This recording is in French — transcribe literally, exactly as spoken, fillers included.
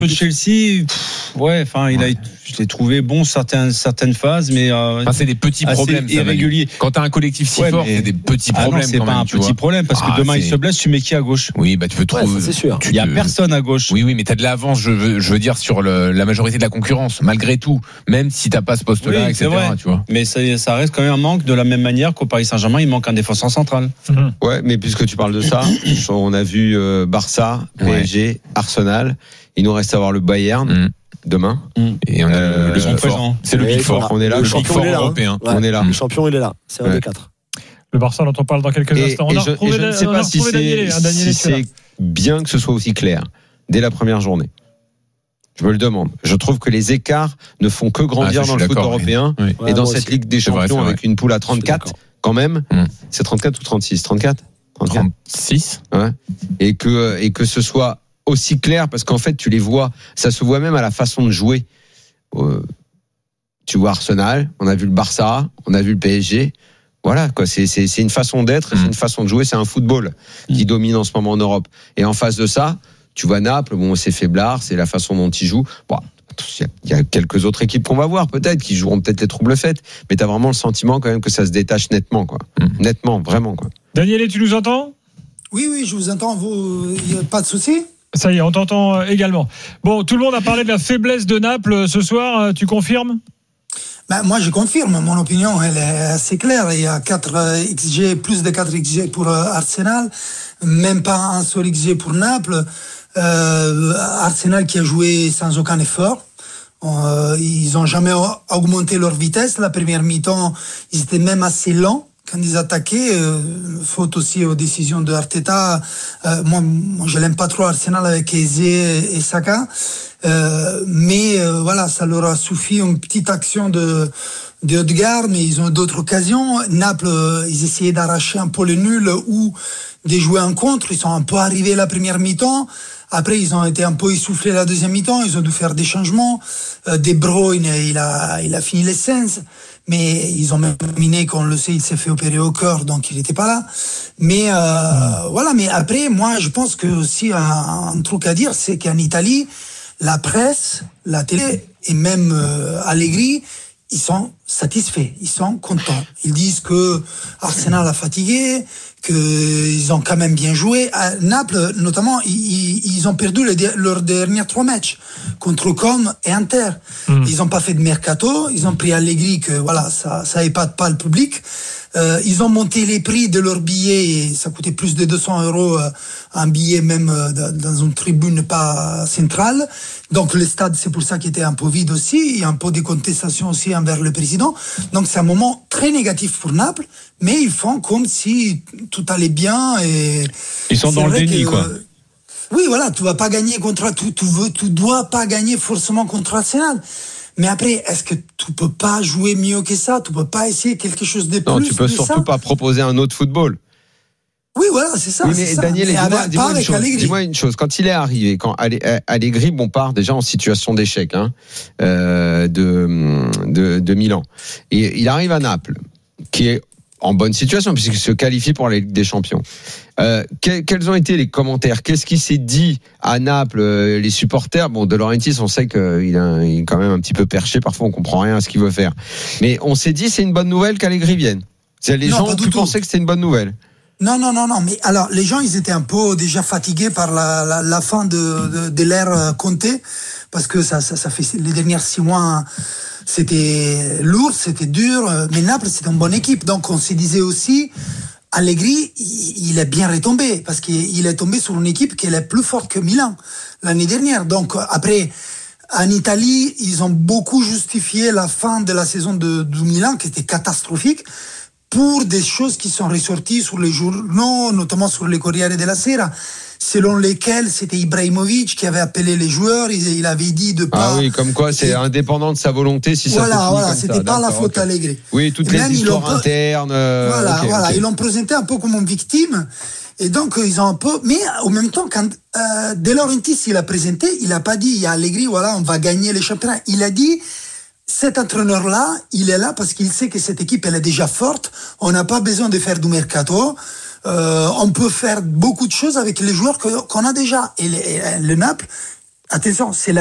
Le Chelsea, pff, ouais, enfin, il ouais. a, je l'ai trouvé bon certaines certaines phases, mais euh, enfin, c'est des petits problèmes, irréguliers. Quand t'as un collectif si ouais, fort, mais... c'est des petits ah problèmes. Non, c'est quand pas même, un petit vois. problème parce que ah, demain c'est... il se blesse, tu mets qui à gauche? Oui, bah tu peux trouver. Ouais, c'est sûr. Il y a personne à gauche. Oui, oui, mais t'as de l'avance, je veux, je veux dire, sur le, la majorité de la concurrence, malgré tout, même si t'as pas ce poste-là, oui, et cetera. Tu vois. Mais ça, ça reste quand même un manque de la même manière qu'au Paris Saint-Germain, il manque un défenseur central. Mmh. Ouais, mais puisque tu parles de ça, on a vu euh, Barça, P S G, ouais. Arsenal. Il nous reste à voir le Bayern mmh. demain. Mmh. Et on a euh, le, le présent. C'est le Big Four. On est là. Le, le champion Big Four européen. Ouais. On est là. Le champion, il est là. C'est un ouais. des quatre. Le Barça dont on parle dans quelques et, instants. On et a je, retrouvé, et je ne sais pas si c'est, Daniel, si Daniel c'est bien que ce soit aussi clair dès la première journée. Je me le demande. Je trouve que les écarts ne font que grandir ah, dans le foot européen oui. et ouais, dans cette aussi. Ligue des Champions vrai, avec une poule à trente-quatre quand même. Mmh. C'est trente-quatre ou trente-six? trente-quatre trente-six Ouais. Et que, et que ce soit aussi clair parce qu'en fait, tu les vois, ça se voit même à la façon de jouer. Euh, tu vois Arsenal, on a vu le Barça, on a vu le P S G. Voilà, quoi. C'est, c'est, c'est une façon d'être, mmh. c'est une façon de jouer, c'est un football mmh. qui domine en ce moment en Europe. Et en face de ça, tu vois Naples, bon, c'est faiblard, c'est la façon dont ils jouent. Bon, il y a quelques autres équipes qu'on va voir, peut-être, qui joueront peut-être les troubles fêtes, mais t'as vraiment le sentiment quand même que ça se détache nettement, quoi. Mmh. Nettement, vraiment, quoi. Daniel, tu nous entends ? Oui, oui, je vous entends, vous, y a pas de souci ? Ça y est, on t'entend également. Bon, tout le monde a parlé de la faiblesse de Naples ce soir, tu confirmes ? Ben, moi, je confirme. Mon opinion, elle est assez claire. Il y a quatre X G, plus de quatre X G pour Arsenal, même pas un seul X G pour Naples. Euh, Arsenal qui a joué sans aucun effort. Euh, ils ont jamais augmenté leur vitesse. La première mi-temps, ils étaient même assez lents quand ils attaquaient. Euh, faute aussi aux décisions de Arteta. Euh, moi, moi, je l'aime pas trop Arsenal avec Eze et, et Saka. Euh, mais euh, voilà, ça leur a suffi une petite action de de Odegaard, mais ils ont d'autres occasions. Naples, euh, ils essayaient d'arracher un peu le nul ou de jouer un contre. Ils sont un peu arrivés la première mi-temps. Après, ils ont été un peu essoufflés la deuxième mi-temps. Ils ont dû faire des changements. Euh, De Bruyne, il a il a fini l'essence. Mais ils ont même miné, qu'on le sait, il s'est fait opérer au cœur, donc il n'était pas là. Mais euh, mmh. voilà. Mais après, moi, je pense que aussi un, un truc à dire, c'est qu'en Italie, la presse, la télé et même euh, Allegri, ils sont satisfaits, ils sont contents. Ils disent que Arsenal a fatigué, qu'ils ont quand même bien joué. À Naples, notamment, ils, ils ont perdu les, leurs derniers trois matchs contre Com et Inter. Mmh. Ils n'ont pas fait de mercato, ils ont pris Allegri que voilà, ça, ça épate pas le public. Euh, ils ont monté les prix de leurs billets et ça coûtait plus de deux cents euros euh, un billet même euh, dans une tribune pas centrale. Donc le stade, c'est pour ça qu'il était un peu vide aussi. Il y a un peu de contestation aussi envers le président. Donc c'est un moment très négatif pour Naples, mais ils font comme si tout allait bien et ils sont dans le déni, que, quoi. Euh, oui, voilà, tu vas pas gagner contre, tu, tu veux, tu dois pas gagner forcément contre Arsenal. Mais après, est-ce que tu peux pas jouer mieux que ça? Tu peux pas essayer quelque chose de plus? Non, tu peux surtout ça? Pas proposer un autre football. Oui, voilà, c'est ça. Oui, mais c'est Daniel, ça. dis-moi, mais dis-moi, une chose, dis-moi une chose. Quand il est arrivé, quand Allegri, bon, part déjà en situation d'échec, hein, euh, de, de, de Milan. Et il arrive à Naples, qui est en bonne situation puisqu'il se qualifie pour la Ligue des Champions. Euh, que, quels ont été les commentaires? Qu'est-ce qui s'est dit à Naples? euh, Les supporters, bon, De Laurentiis, on sait qu'il a, il est quand même un petit peu perché. Parfois, on comprend rien à ce qu'il veut faire. Mais on s'est dit, c'est une bonne nouvelle qu'Allegri vienne. C'est les non, gens qui pensaient que c'était une bonne nouvelle. Non, non, non, non. Mais alors, les gens, ils étaient un peu déjà fatigués par la, la, la fin de, de, de l'ère Conte, parce que ça, ça, ça fait les derniers six mois. C'était lourd, c'était dur, mais Naples, c'était une bonne équipe. Donc, on se disait aussi, Allegri, il est bien retombé, parce qu'il est tombé sur une équipe qui est plus forte que Milan l'année dernière. Donc, après, en Italie, ils ont beaucoup justifié la fin de la saison de, de Milan, qui était catastrophique, pour des choses qui sont ressorties sur les journaux, notamment sur le Corriere della Sera, selon lesquelles c'était Ibrahimovic qui avait appelé les joueurs, il, il avait dit de pas... Ah oui, comme quoi c'est et... indépendant de sa volonté si voilà, ça s'est fini voilà, comme c'était ça. pas D'accord, la faute okay. à Allegri. Oui, toutes et les histoires internes... Euh, voilà, okay, voilà, okay. ils l'ont présenté un peu comme une victime, et donc ils ont un peu... Mais en même temps, quand euh, De Laurentiis il a présenté, il a pas dit, il y a Allegri, voilà, on va gagner les championnats. Il a dit... Cet entraîneur-là, il est là parce qu'il sait que cette équipe, elle est déjà forte. On n'a pas besoin de faire du mercato. Euh, on peut faire beaucoup de choses avec les joueurs que, qu'on a déjà. Et le, le Naples attention, c'est